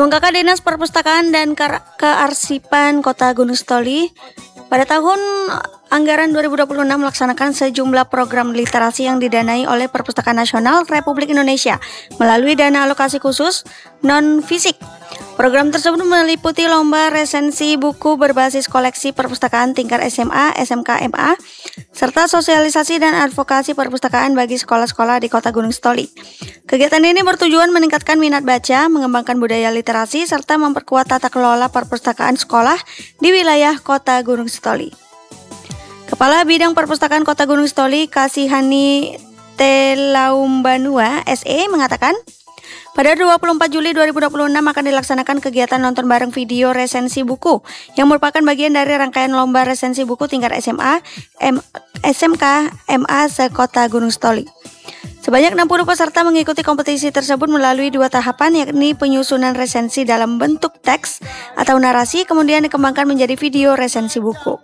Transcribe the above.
Kakak Dinas Perpustakaan dan Kearsipan Kota Gunung Sitoli pada tahun anggaran 2026 melaksanakan sejumlah program literasi yang didanai oleh Perpustakaan Nasional Republik Indonesia melalui dana alokasi khusus non-fisik. Program tersebut meliputi lomba resensi buku berbasis koleksi perpustakaan tingkat SMA, SMK, MA, serta sosialisasi dan advokasi perpustakaan bagi sekolah-sekolah di Kota Gunung Sitoli. Kegiatan ini bertujuan meningkatkan minat baca, mengembangkan budaya literasi, serta memperkuat tata kelola perpustakaan sekolah di wilayah Kota Gunung Sitoli. Kepala Bidang Perpustakaan Kota Gunung Sitoli, Kasihani Telaumbanua, SE, mengatakan, pada 24 Juli 2026 akan dilaksanakan kegiatan nonton bareng video resensi buku yang merupakan bagian dari rangkaian lomba resensi buku tingkat SMA, SMK, MA se-Kota Gunung Sitoli. Sebanyak 60 peserta mengikuti kompetisi tersebut melalui 2 tahapan, yakni penyusunan resensi dalam bentuk teks atau narasi, kemudian dikembangkan menjadi video resensi buku.